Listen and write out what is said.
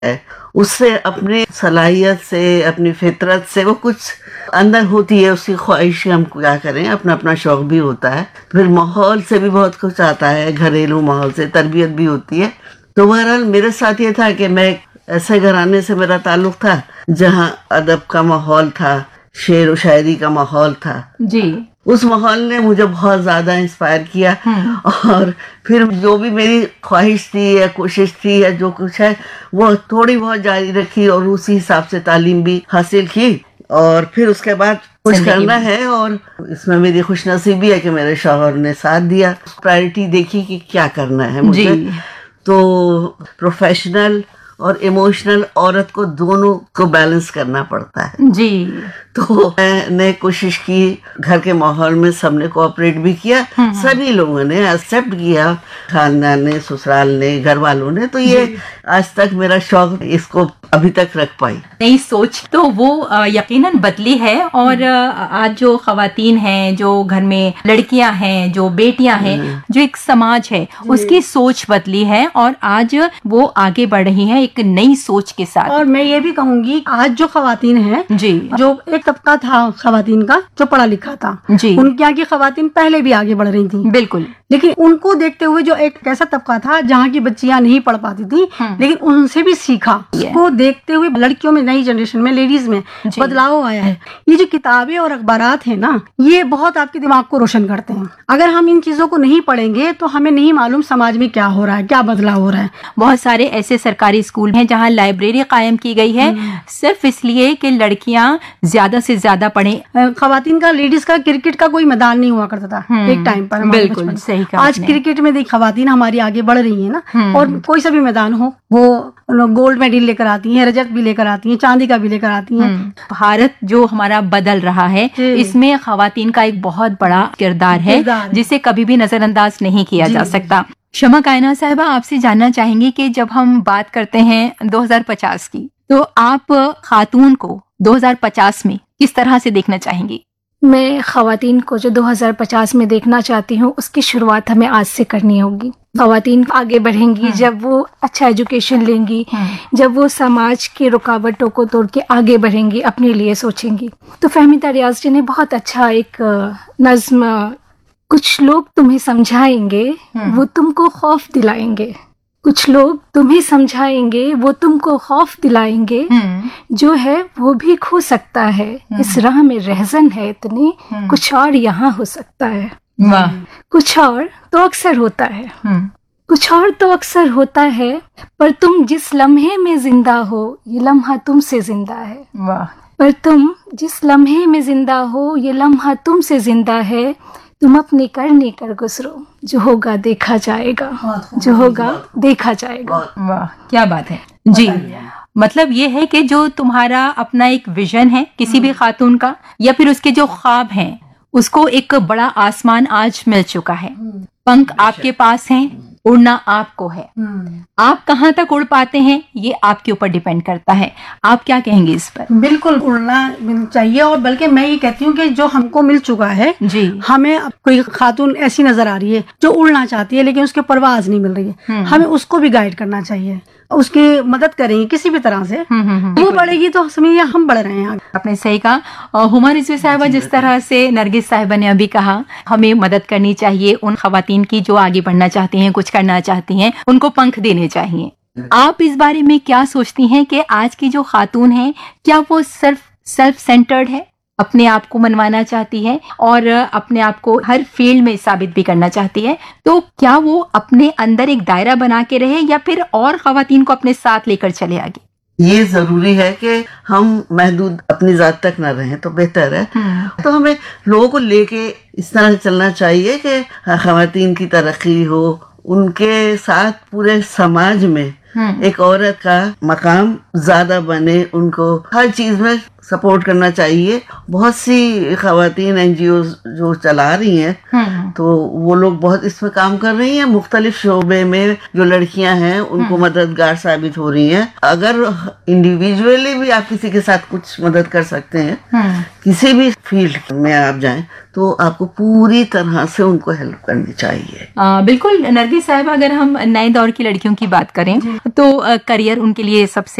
है, उससे अपनी सलाहियत से, अपनी फितरत से वो कुछ अंदर होती है, उसकी ख्वाहिश, हम क्या करें, अपना अपना शौक भी होता है, फिर माहौल से भी बहुत कुछ आता है, घरेलू माहौल से तरबियत भी होती है। तो बहरहाल मेरे साथ ये था कि मैं ऐसे घराने से मेरा ताल्लुक था जहाँ अदब का माहौल था, शेर व शायरी का माहौल था जी। उस माहौल ने मुझे बहुत ज्यादा इंस्पायर किया और फिर जो भी मेरी ख्वाहिश थी या कोशिश थी या जो कुछ है वो थोड़ी बहुत जारी रखी और उसी हिसाब से तालीम भी हासिल की और फिर उसके बाद कुछ करना है। और इसमें मेरी खुशनसीबी है कि मेरे शौहर ने साथ दिया, प्रायोरिटी देखी कि क्या करना है मुझे। तो प्रोफेशनल और इमोशनल औरत को दोनों को बैलेंस करना पड़ता है जी। तो मैंने कोशिश की, घर के माहौल में सबने कोऑपरेट भी किया, सभी लोगों ने एक्सेप्ट किया, खानदान ने, ससुराल ने, घर वालों ने। तो ये आज तक मेरा शौक इसको अभी तक रख पाई। नई सोच तो वो यकीनन बदली है और आज जो खवातीन हैं, जो घर में लड़कियां हैं, जो बेटियां हैं, जो एक समाज है उसकी सोच बदली है और आज वो आगे बढ़ रही है एक नई सोच के साथ। और मैं ये भी कहूंगी आज जो खवातीन हैं जी, जो एक तबका था खवातीन का जो पढ़ा लिखा था जी, उनके यहाँ की खवातीन पहले भी आगे बढ़ रही थी, बिल्कुल, लेकिन उनको देखते हुए जो एक ऐसा तबका था जहाँ की बच्चियां नहीं पढ़ पाती थी लेकिन उनसे भी सीखा, उसको देखते हुए लड़कियों में, नई जनरेशन में, लेडीज में बदलाव आया है। ये जो किताबें और अखबारात है ना, ये बहुत आपके दिमाग को रोशन करते हैं। अगर हम इन चीजों को नहीं पढ़ेंगे तो हमें नहीं मालूम समाज में क्या हो रहा है, क्या बदलाव हो रहा है। बहुत सारे ऐसे सरकारी स्कूल हैं जहाँ लाइब्रेरी कायम की गई है सिर्फ इसलिए कि लड़कियां ज्यादा से ज्यादा पढ़ें। खवातीन का, लेडीज का क्रिकेट का कोई मैदान नहीं हुआ करता था एक टाइम पर, बिल्कुल सही कहा। आज क्रिकेट में देख खवातीन हमारी आगे बढ़ रही है ना, और कोई सा भी मैदान हो वो गोल्ड मेडल लेकर आती हैं, रजत भी लेकर आती हैं, चांदी का भी लेकर आती हैं। भारत जो हमारा बदल रहा है इसमें खवातीन का एक बहुत बड़ा किरदार है जिसे कभी भी नजरअंदाज नहीं किया जा सकता। शमा कायनात साहिबा, आपसे जानना चाहेंगे कि जब हम बात करते हैं 2050 की, तो आप खातून को 2050 में किस तरह से देखना चाहेंगी? मैं खवातीन को जो 2050 में देखना चाहती हूँ उसकी शुरुआत हमें आज से करनी होगी। खवातीन आगे बढ़ेंगी जब वो अच्छा एजुकेशन लेंगी, जब वो समाज की रुकावटों को तोड़ के आगे बढ़ेंगी, अपने लिए सोचेंगी। तो फहमीदा रियाज जी ने बहुत अच्छा एक नज्म, कुछ लोग तुम्हें समझाएंगे वो तुमको खौफ दिलाएंगे, कुछ लोग तुम्हें समझाएंगे वो तुमको खौफ दिलाएंगे, जो है वो भी खो सकता है, इस राह में रहजन है इतनी, कुछ और यहाँ हो सकता है। वाह। कुछ और तो अक्सर होता है, कुछ और तो अक्सर होता है, पर तुम जिस लम्हे में जिंदा हो ये लम्हा तुमसे जिंदा है। वाह। पर तुम जिस लम्हे में जिंदा हो ये लम्हा तुमसे जिंदा है, तुम अपने करने कर गुजरो, जो होगा देखा जाएगा, जो होगा देखा जाएगा। वाह, क्या बात है जी। मतलब ये है कि जो तुम्हारा अपना एक विजन है किसी भी खातून का, या फिर उसके जो ख्वाब हैं, उसको एक बड़ा आसमान आज मिल चुका है, पंख आपके पास हैं, उड़ना आपको है। आप कहाँ तक उड़ पाते हैं ये आपके ऊपर डिपेंड करता है। आप क्या कहेंगे इस पर? बिल्कुल उड़ना चाहिए, और बल्कि मैं ये कहती हूँ कि जो हमको मिल चुका है जी, हमें अब कोई खातून ऐसी नजर आ रही है जो उड़ना चाहती है लेकिन उसके परवाज नहीं मिल रही है, हमें उसको भी गाइड करना चाहिए, उसकी मदद करेंगे किसी भी तरह से, वो बढ़ेगी तो समझिए हम बढ़ रहे हैं। आपने सही कहा। हुमा रिजवी साहिबा, जिस तरह से नरगिस साहिबा ने अभी कहा, हमें मदद करनी चाहिए उन खवातीन की जो आगे बढ़ना चाहती हैं, कुछ करना चाहती हैं, उनको पंख देने चाहिए। आप इस बारे में क्या सोचती हैं कि आज की जो खातून है, क्या वो सिर्फ सेल्फ सेंटर्ड है, अपने आप को मनवाना चाहती है और अपने आप को हर फील्ड में साबित भी करना चाहती है, तो क्या वो अपने अंदर एक दायरा बना के रहे या फिर और खवातीन को अपने साथ लेकर चले आगे? ये जरूरी है कि हम महदूद अपनी जात तक न रहें तो बेहतर है। तो हमें लोगों को लेके इस तरह चलना चाहिए कि खवातीन की तरक्की हो, उनके साथ पूरे समाज में एक औरत का मकाम ज्यादा बने, उनको हर चीज में सपोर्ट करना चाहिए। बहुत सी खवातीन NGO जो चला रही हैं, तो वो लोग बहुत इसमें काम कर रही हैं। मुख्तलिफ शोबे में जो लड़कियां हैं उनको मददगार साबित हो रही हैं। अगर इंडिविजुअली भी आप किसी के साथ कुछ मदद कर सकते हैं, किसी भी फील्ड में आप जाएं, तो आपको पूरी तरह से उनको हेल्प करनी चाहिए। बिल्कुल नरगिस साहिबा, अगर हम नए दौर की लड़कियों की बात करें तो करियर उनके लिए सबसे